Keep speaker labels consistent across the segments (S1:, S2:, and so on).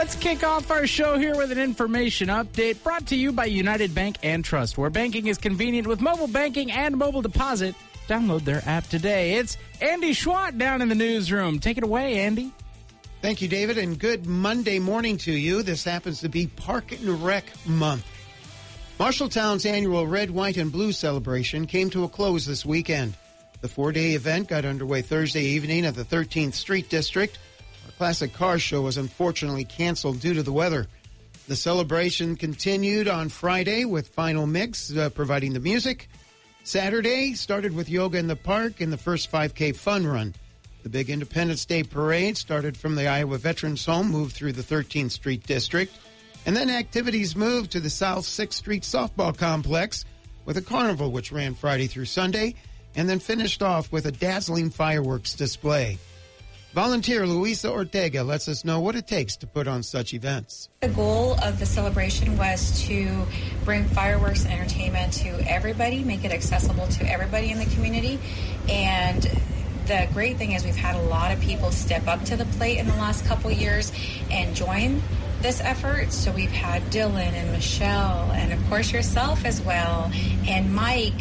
S1: Let's kick off our show here with an information update brought to you by United Bank and Trust, where banking is convenient with mobile banking and mobile deposit. Download their app today. It's Andy Schwant down in the newsroom. Take it away, Andy.
S2: Thank you, David, and good Monday morning to you. This happens to be Park and Rec Month. Marshalltown's annual Red, White, and Blue celebration came to a close this weekend. The 4-day event got underway Thursday evening at the 13th Street District. Our classic car show was unfortunately canceled due to the weather. The celebration continued on Friday with Final Mix providing the music. Saturday started with yoga in the park and the first 5K fun run. The big Independence Day parade started from the Iowa Veterans Home, moved through the 13th Street District, and then activities moved to the South 6th Street Softball Complex with a carnival which ran Friday through Sunday, and then finished off with a dazzling fireworks display. Volunteer Luisa Ortega lets us know what it takes to put on such events.
S3: The goal of the celebration was to bring fireworks and entertainment to everybody, make it accessible to everybody in the community. And the great thing is we've had a lot of people step up to the plate in the last couple years and join this effort. So we've had Dylan and Michelle and, of course, yourself as well, and Mike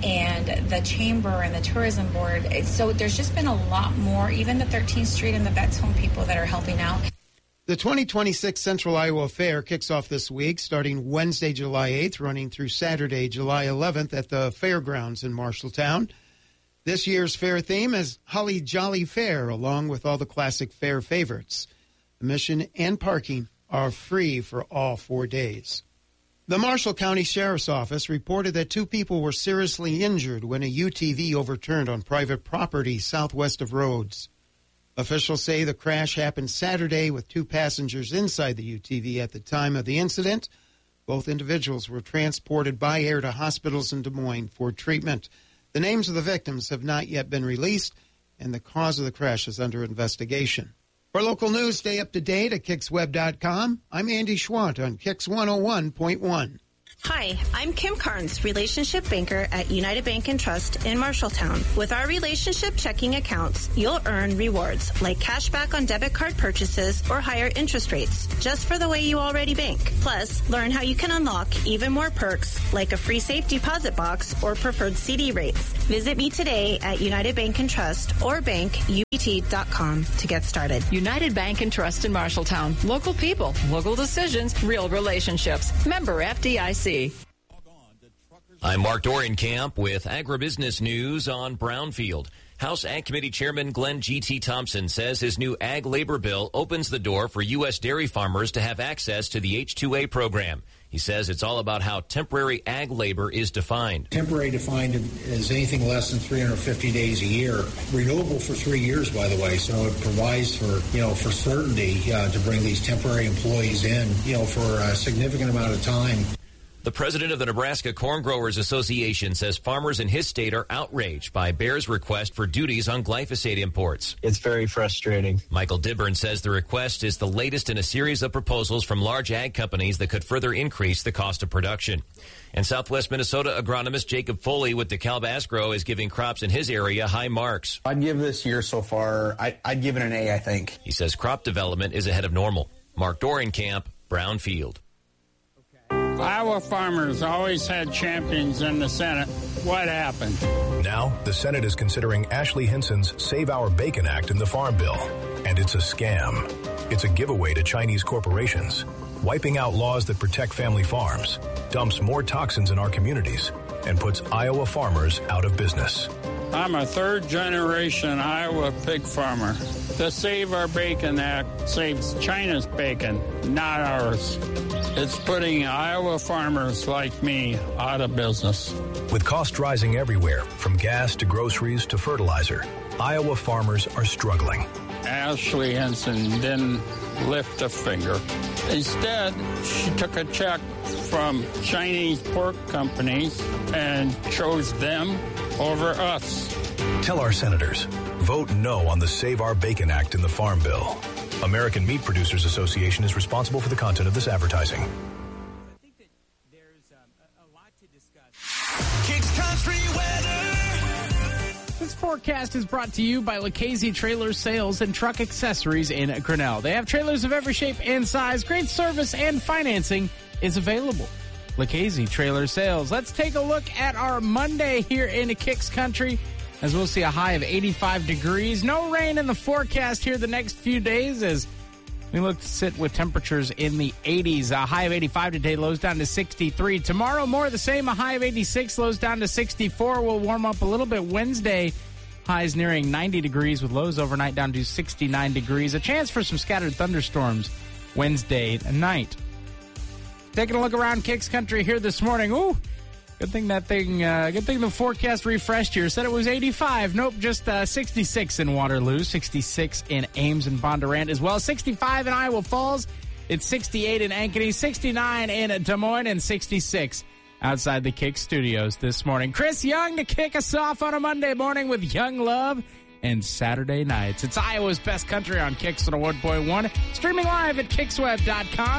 S3: and the Chamber and the Tourism Board. So there's just been a lot more, even the 13th Street and the Vets Home people that are helping out.
S2: The 2026 Central Iowa Fair kicks off this week, starting Wednesday, July 8th, running through Saturday, July 11th at the Fairgrounds in Marshalltown. This year's fair theme is Holly Jolly Fair, along with all the classic fair favorites. Admission and parking are free for all 4 days. The Marshall County Sheriff's Office reported that 2 people were seriously injured when a UTV overturned on private property southwest of Rhodes. Officials say the crash happened Saturday with 2 passengers inside the UTV at the time of the incident. Both individuals were transported by air to hospitals in Des Moines for treatment. The names of the victims have not yet been released, and the cause of the crash is under investigation. For local news, stay up to date at KixWeb.com. I'm Andy Schwant on Kix 101.1.
S4: Hi, I'm Kim Carnes, relationship banker at United Bank and Trust in Marshalltown. With our relationship checking accounts, you'll earn rewards like cash back on debit card purchases or higher interest rates just for the way you already bank. Plus, learn how you can unlock even more perks like a free safe deposit box or preferred CD rates. Visit me today at United Bank and Trust or bankubt.com to get started.
S5: United Bank and Trust in Marshalltown. Local people, local decisions, real relationships. Member FDIC.
S6: I'm Mark Dorenkamp with Agribusiness News on Brownfield. House Ag Committee Chairman Glenn G.T. Thompson says his new ag labor bill opens the door for U.S. dairy farmers to have access to the H-2A program. He says it's all about how temporary ag labor is defined.
S7: Temporary defined as anything less than 350 days a year. Renewable for 3 years, by the way, so it provides for certainty to bring these temporary employees in, for a significant amount of time.
S6: The president of the Nebraska Corn Growers Association says farmers in his state are outraged by Bayer's request for duties on glyphosate imports.
S8: It's very frustrating.
S6: Michael Dibburn says the request is the latest in a series of proposals from large ag companies that could further increase the cost of production. And Southwest Minnesota agronomist Jacob Foley with DeKalb Asgrow is giving crops in his area high marks.
S9: I'd give this year so far, I'd give it an A, I think.
S6: He says crop development is ahead of normal. Mark Dorenkamp, Brownfield.
S10: Iowa farmers always had champions in the Senate. What happened?
S11: Now, the Senate is considering Ashley Hinson's Save Our Bacon Act in the Farm Bill. And it's a scam. It's a giveaway to Chinese corporations, wiping out laws that protect family farms, dumps more toxins in our communities, and puts Iowa farmers out of business.
S10: I'm a third-generation Iowa pig farmer. The Save Our Bacon Act saves China's bacon, not ours. It's putting Iowa farmers like me out of business.
S11: With costs rising everywhere, from gas to groceries to fertilizer, Iowa farmers are struggling.
S10: Ashley Hinson didn't lift a finger. Instead, she took a check from Chinese pork companies and chose them over us.
S11: Tell our senators, vote no on the Save Our Bacon Act in the Farm Bill. American Meat Producers Association is responsible for the content of this advertising.
S12: I think that there's a lot to discuss. Kicks Country Weather.
S1: It's forecast is brought to you by Lucchese Trailer Sales and Truck Accessories in Grinnell. They have trailers of every shape and size. Great service and financing is available. Lucchese Trailer Sales. Let's take a look at our Monday here in Kicks Country, as we'll see a high of 85 degrees. No rain in the forecast here the next few days, as we look to sit with temperatures in the 80s. A high of 85 today, lows down to 63. Tomorrow, more of the same. A high of 86, lows down to 64. We'll warm up a little bit Wednesday. Highs nearing 90 degrees with lows overnight down to 69 degrees. A chance for some scattered thunderstorms Wednesday night. Taking a look around Kicks Country here this morning. Ooh, good thing the forecast refreshed here. Said it was 85. Nope, just 66 in Waterloo, 66 in Ames and Bondurant as well, 65 in Iowa Falls. It's 68 in Ankeny, 69 in Des Moines, and 66 outside the Kicks studios this morning. Chris Young to kick us off on a Monday morning with Young Love and Saturday Nights. It's Iowa's best country on Kicks 101.1, streaming live at kicksweb.com.